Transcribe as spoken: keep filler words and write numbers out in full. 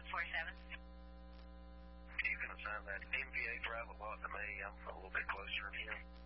four seven. You can assign that M V A private lot to me. I'm a little bit closer than him.